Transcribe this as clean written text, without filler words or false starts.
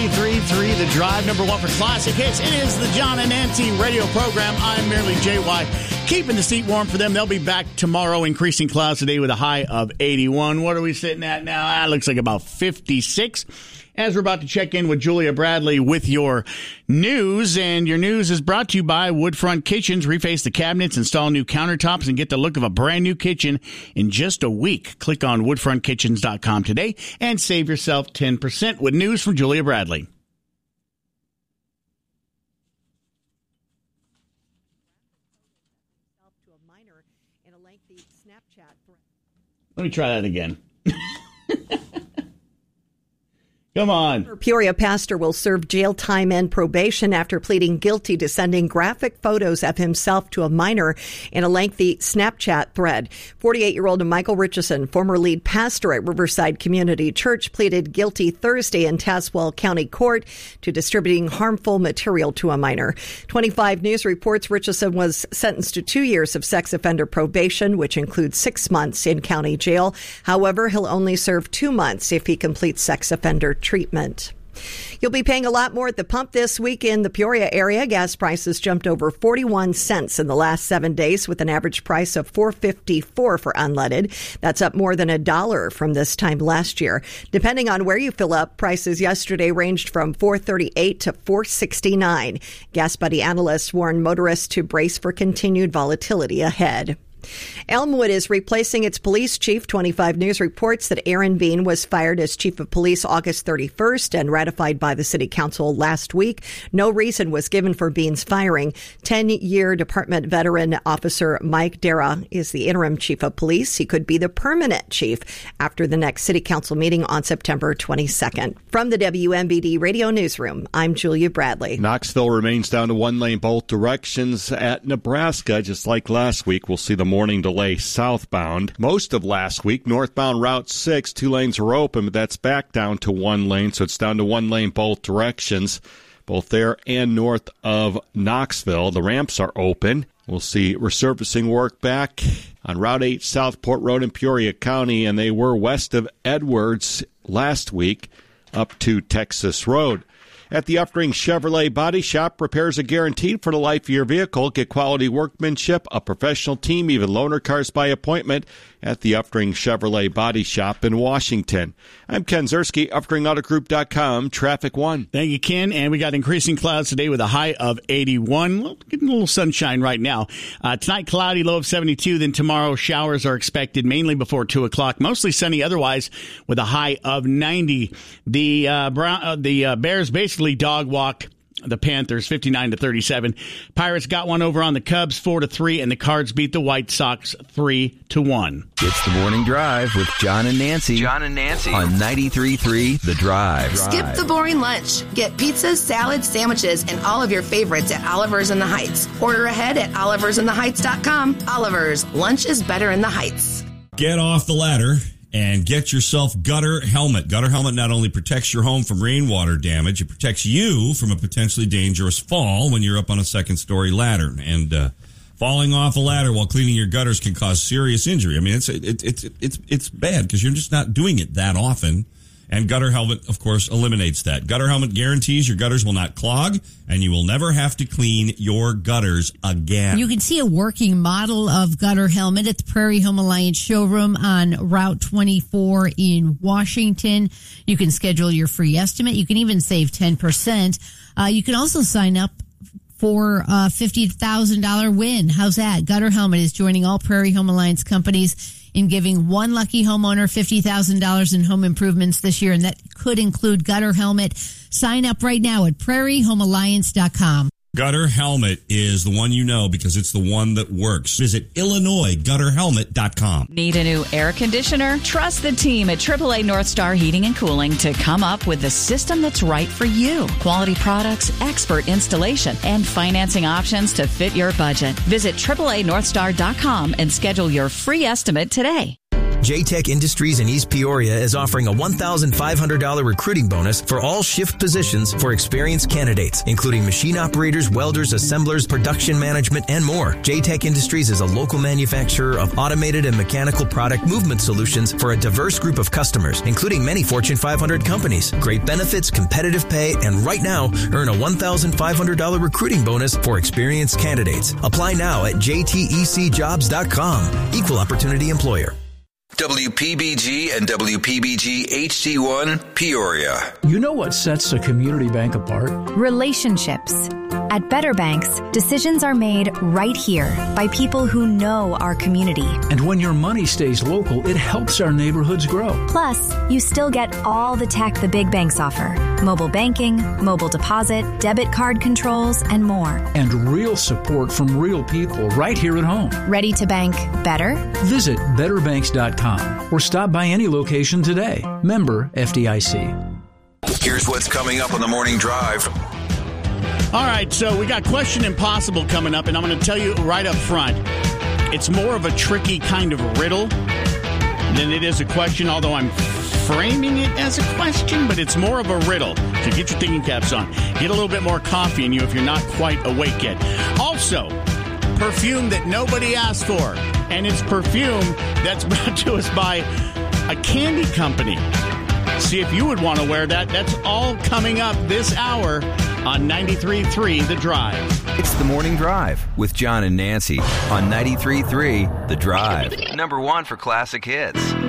93.3 The Drive, number one for classic hits. It is the John and Nancy radio program. I'm merely JY, keeping the seat warm for them. They'll be back tomorrow. Increasing clouds today with a high of 81. What are we sitting at now? It looks like about 56. As we're about to check in with Julia Bradley with your news, and your news is brought to you by Woodfront Kitchens. Reface the cabinets, install new countertops, and get the look of a brand new kitchen in just a week. Click on woodfrontkitchens.com today and save yourself 10% with news from Julia Bradley. Let me try that again. Come on. Peoria pastor will serve jail time and probation after pleading guilty to sending graphic photos of himself to a minor in a lengthy Snapchat thread. 48-year-old Michael Richardson, former lead pastor at Riverside Community Church, pleaded guilty Thursday in Tazewell County Court to distributing harmful material to a minor. 25 News reports Richardson was sentenced to 2 years of sex offender probation, which includes 6 months in county jail. However, he'll only serve 2 months if he completes sex offender treatment. You'll be paying a lot more at the pump this week in the Peoria area. Gas prices jumped over 41 cents in the last 7 days with an average price of $4.54 for unleaded. That's up more than $1 from this time last year. Depending on where you fill up, prices yesterday ranged from $4.38 to $4.69. Gas Buddy analysts warn motorists to brace for continued volatility ahead. Elmwood is replacing its police chief. 25 News reports that Aaron Bean was fired as chief of police August 31st and ratified by the city council last week. No reason was given for Bean's firing. 10-year department veteran officer Mike Dara is the interim chief of police. He could be the permanent chief after the next city council meeting on September 22nd. From the WMBD Radio Newsroom, I'm Julia Bradley. Knoxville remains down to one lane both directions at Nebraska. Just like last week, we'll see the morning delay southbound. Most of last week, northbound Route 6, 2 lanes are open, but that's back down to 1 lane, so it's down to 1 lane both directions, both there and north of Knoxville. The ramps are open. We'll see resurfacing work back on Route 8 Southport Road in Peoria County, and they were west of Edwards last week up to Texas Road. At the Uftring Chevrolet Body Shop, repairs are guaranteed for the life of your vehicle. Get quality workmanship, a professional team, even loaner cars by appointment at the Uftring Chevrolet Body Shop in Washington. I'm Ken Zerski, UfteringAutoGroup.com, Traffic 1. Thank you, Ken. And we got increasing clouds today with a high of 81. Getting a little sunshine right now. Tonight, cloudy, low of 72. Then tomorrow, showers are expected mainly before 2 o'clock. Mostly sunny otherwise with a high of 90. The Bears basically dog walk the Panthers 59-37. Pirates got one over on the Cubs 4-3, and the Cards beat the White Sox 3-1. It's the morning drive with John and Nancy. John and Nancy on 93.3 The Drive. Skip the boring lunch. Get pizzas, salads, sandwiches, and all of your favorites at Oliver's in the Heights. Order ahead at oliversintheheights.com. Oliver's, lunch is better in the Heights. Get off the ladder and get yourself Gutter Helmet. Gutter Helmet not only protects your home from rainwater damage, it protects you from a potentially dangerous fall when you're up on a second-story ladder. And falling off a ladder while cleaning your gutters can cause serious injury. I mean, it's bad because you're just not doing it that often. And Gutter Helmet, of course, eliminates that. Gutter Helmet guarantees your gutters will not clog, and you will never have to clean your gutters again. You can see a working model of Gutter Helmet at the Prairie Home Alliance showroom on Route 24 in Washington. You can schedule your free estimate. You can even save 10%. You can also sign up for a $50,000 win. How's that? Gutter Helmet is joining all Prairie Home Alliance companies in giving one lucky homeowner $50,000 in home improvements this year, and that could include Gutter Helmet. Sign up right now at prairiehomealliance.com. Gutter Helmet is the one you know because it's the one that works. Visit IllinoisGutterHelmet.com. Need a new air conditioner? Trust the team at AAA North Star Heating and Cooling to come up with the system that's right for you. Quality products, expert installation, and financing options to fit your budget. Visit AAANorthstar.com and schedule your free estimate today. JTech Industries in East Peoria is offering a $1,500 recruiting bonus for all shift positions for experienced candidates, including machine operators, welders, assemblers, production management, and more. JTech Industries is a local manufacturer of automated and mechanical product movement solutions for a diverse group of customers, including many Fortune 500 companies. Great benefits, competitive pay, and right now, earn a $1,500 recruiting bonus for experienced candidates. Apply now at jtecjobs.com. Equal opportunity employer. WPBG and WPBG HD1 Peoria. You know what sets a community bank apart? Relationships. At Better Banks, decisions are made right here by people who know our community. And when your money stays local, it helps our neighborhoods grow. Plus, you still get all the tech the big banks offer. Mobile banking, mobile deposit, debit card controls, and more. And real support from real people right here at home. Ready to bank better? Visit betterbanks.com or stop by any location today. Member FDIC. Here's what's coming up on the Morning Drive. All right, so we got Question Impossible coming up, and I'm going to tell you right up front, it's more of a tricky kind of riddle than it is a question, although I'm framing it as a question, but it's more of a riddle. So get your thinking caps on. Get a little bit more coffee in you if you're not quite awake yet. Also, perfume that nobody asked for, and it's perfume that's brought to us by a candy company. See if you would want to wear that. That's all coming up this hour on 93.3 The Drive. It's the Morning Drive with John and Nancy on 93.3 The Drive. Number one for classic hits.